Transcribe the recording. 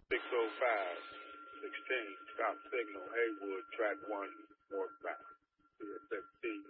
605, 16, stop signal, Haywood, track 1, northbound. CSXT